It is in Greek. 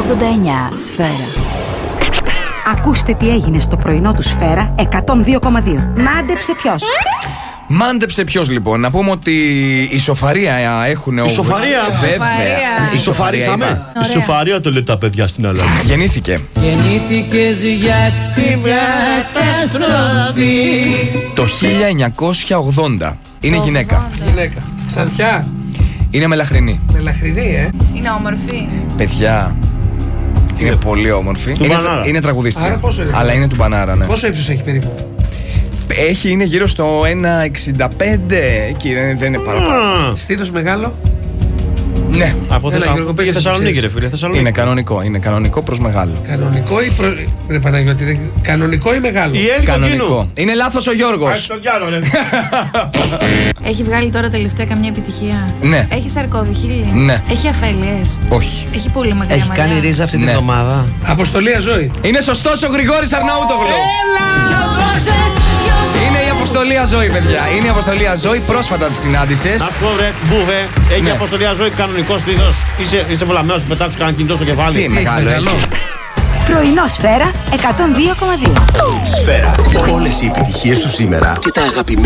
Σφαίρα. Ακούστε τι έγινε στο πρωινό του Σφαίρα 102,2. Μάντεψε ποιος. Μάντεψε ποιος λοιπόν. Να πούμε ότι η σοφαρία έχουν. Ισοφαρία. Βέβαια. Ισοφαρίσαμε. Ισοφαρία το λένε τα παιδιά στην Ελλάδα. Γεννήθηκε. Γεννήθηκες για την καταστροφή. Το 1980. Είναι γυναίκα. Γυναίκα. Ξανθιά. Είναι μελαχρινή. Μελαχρινή, Είναι όμορφη. Παιδιά. Είναι πολύ όμορφη. Είναι τραγουδίστρια. Άρα πόσο είναι? Αλλά είναι του Μπανάρα, ναι. Πόσο ύψος έχει περίπου? Είναι γύρω στο 1,65. Εκεί δεν είναι παραπάνω. Στήθος μεγάλο. Ναι. Από Θεσσαλονίκη, ρε φίλε. Είναι κανονικό. Είναι κανονικό προς μεγάλο. Κανονικό ή ρε Παναγιώτη, κανονικό ή μεγάλο? Κανονικό. Είναι λάθος ο Γιώργος. Έχει βγάλει τώρα τελευταία καμιά επιτυχία? Ναι. Έχει σαρκώδη χείλη? Ναι. Έχει αφέλειες? Όχι. Έχει πολύ μακριά Έχει μαλλιά? κάνει ρίζα αυτή την Ναι. εβδομάδα. Αποστολή Αζώη. Είναι σωστός ο Γρηγόρης Αρναούτογλου. Είναι η Αποστολή Αζώη, παιδιά. Είναι η Αποστολή Αζώη. Πρόσφατα τη συνάντησες. Αυτό ρε, μπούβε. Έχει Ναι. αποστολή ζωή κανονικό στήθος. Είσαι βολαμένος, σου πετάξω κανένα κινητό στο κεφάλι. Τι μεγάλο έχει. Πρωινό Σφαίρα 102,2. Σφαίρα. Όλες οι επιτυχίες του σήμερα και τα αγαπημένα.